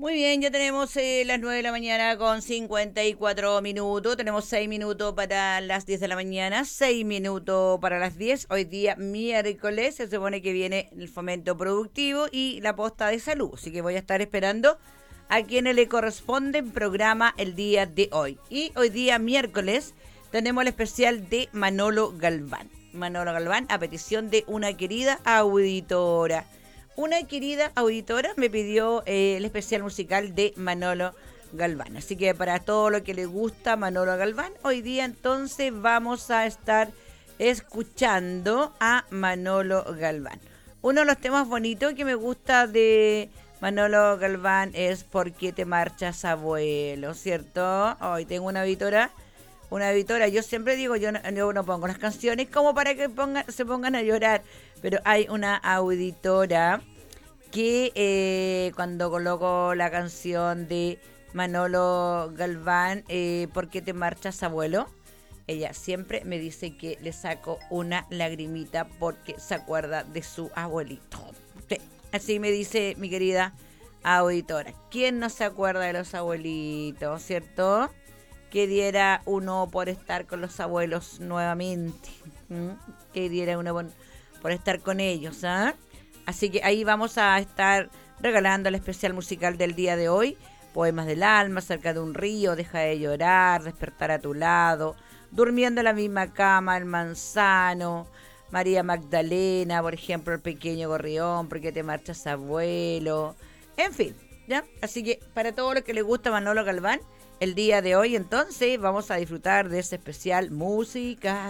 Muy bien, ya tenemos las 9 de la mañana con 54 minutos. Tenemos 6 minutos para las 10 de la mañana, 6 minutos para las 10. Hoy día miércoles se supone que viene el fomento productivo y la posta de salud. Así que voy a estar esperando a quienes le corresponde programa el día de hoy. Y hoy día miércoles tenemos el especial de Manolo Galván. Manolo Galván a petición de una querida auditora. Una querida auditora me pidió el especial musical de Manolo Galván. Así que para todo lo que le gusta Manolo Galván, hoy día entonces vamos a estar escuchando a Manolo Galván. Uno de los temas bonitos que me gusta de Manolo Galván es ¿Por qué te marchas, abuelo? ¿Cierto? Hoy tengo una auditora, yo siempre digo, yo no pongo las canciones como para que se pongan a llorar, pero hay una auditora que cuando coloco la canción de Manolo Galván, ¿Por qué te marchas, abuelo? Ella siempre me dice que le saco una lagrimita porque se acuerda de su abuelito. Sí, así me dice mi querida auditora. ¿Quién no se acuerda de los abuelitos, cierto? Que diera uno por estar con los abuelos nuevamente. Que diera uno por estar con ellos, ¿ah? Así que ahí vamos a estar regalando el especial musical del día de hoy. Poemas del alma, cerca de un río, deja de llorar, despertar a tu lado, durmiendo en la misma cama, el manzano, María Magdalena, por ejemplo, el pequeño gorrión, ¿por qué te marchas, abuelo? En fin, ¿ya? Así que para todo lo que le gusta Manolo Galván, el día de hoy entonces vamos a disfrutar de ese especial musical.